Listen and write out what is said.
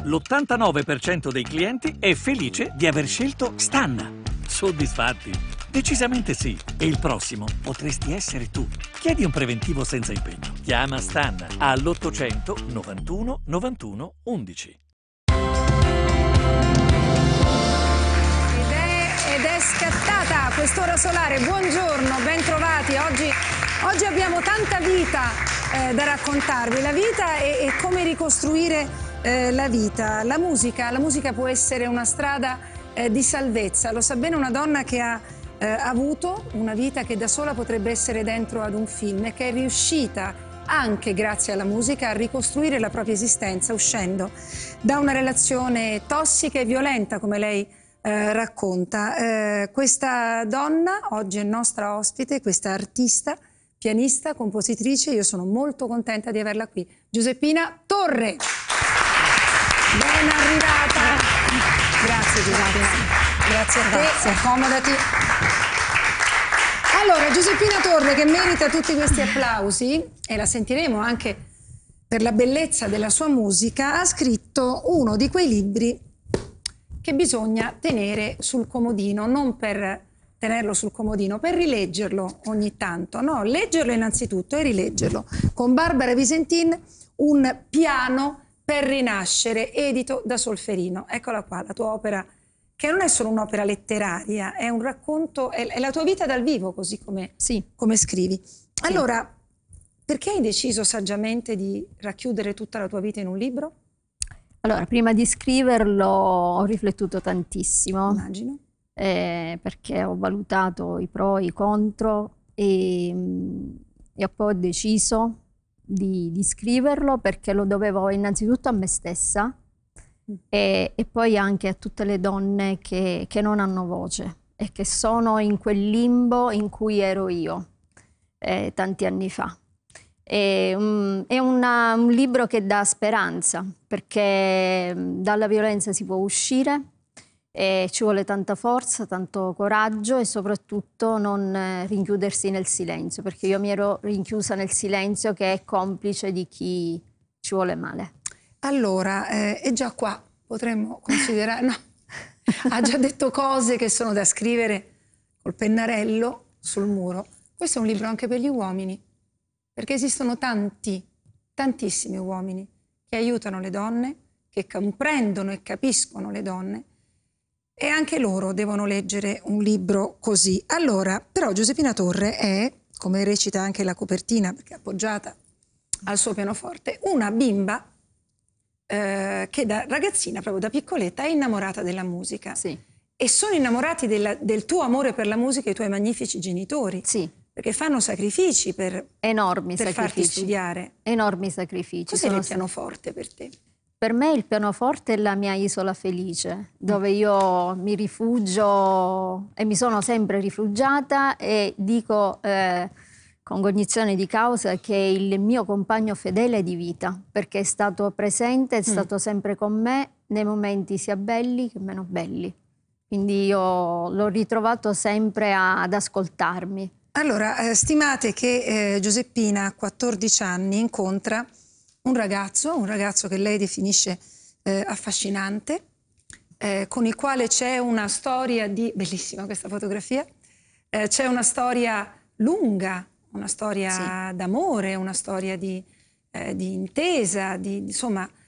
L'89% dei clienti è felice di aver scelto Stanna. Soddisfatti? Decisamente sì. E il prossimo potresti essere tu. Chiedi un preventivo senza impegno. Chiama Stanna all'800 91 91 11. Ed è scattata quest'ora solare. Buongiorno, ben trovati. Oggi abbiamo tanta vita da raccontarvi. La vita e come ricostruire la vita. La musica può essere una strada di salvezza. Lo sa bene una donna che ha avuto una vita che da sola potrebbe essere dentro ad un film e che è riuscita anche grazie alla musica a ricostruire la propria esistenza uscendo da una relazione tossica e violenta, come lei racconta. Questa donna oggi è nostra ospite, questa artista, pianista, compositrice. Io sono molto contenta di averla qui, Giuseppina Torre. Ben arrivata. Grazie Giuseppina. Grazie a te, accomodati. Allora, Giuseppina Torre, che merita tutti questi applausi, e la sentiremo anche per la bellezza della sua musica, ha scritto uno di quei libri che bisogna tenere sul comodino, non per tenerlo sul comodino, per rileggerlo ogni tanto, no, leggerlo innanzitutto e rileggerlo. Con Barbara Visentin, Un piano per rinascere, edito da Solferino. Eccola qua, la tua opera, che non è solo un'opera letteraria, è un racconto, è la tua vita dal vivo, così come, sì, come scrivi. Allora, perché hai deciso saggiamente di racchiudere tutta la tua vita in un libro? Allora, prima di scriverlo ho riflettuto tantissimo. Immagino. Perché ho valutato i pro e i contro e poi ho deciso di scriverlo perché lo dovevo innanzitutto a me stessa e poi anche a tutte le donne che non hanno voce e che sono in quel limbo in cui ero io tanti anni fa. È un libro che dà speranza, perché dalla violenza si può uscire e ci vuole tanta forza, tanto coraggio e soprattutto non rinchiudersi nel silenzio, perché io mi ero rinchiusa nel silenzio che è complice di chi ci vuole male. Allora, è già qua, potremmo considerare... No, ha già detto cose che sono da scrivere col pennarello sul muro. Questo è un libro anche per gli uomini, perché esistono tantissimi uomini che aiutano le donne, che comprendono e capiscono le donne, e anche loro devono leggere un libro così. Allora, però Giuseppina Torre è, come recita anche la copertina, perché è appoggiata al suo pianoforte, una bimba che da ragazzina, proprio da piccoletta, è innamorata della musica. Sì. E sono innamorati del tuo amore per la musica i tuoi magnifici genitori. Sì. Perché fanno sacrifici per farti studiare. Enormi sacrifici. Cos'è il pianoforte per te? Per me il pianoforte è la mia isola felice, dove io mi rifugio e mi sono sempre rifugiata e dico con cognizione di causa che è il mio compagno fedele di vita, perché è stato presente, è stato sempre con me nei momenti sia belli che meno belli. Quindi io l'ho ritrovato sempre ad ascoltarmi. Allora, stimate che Giuseppina a 14 anni incontra un ragazzo che lei definisce affascinante, con il quale c'è una storia di... Bellissima questa fotografia. C'è una storia lunga, una storia d'amore, una storia di intesa, insomma,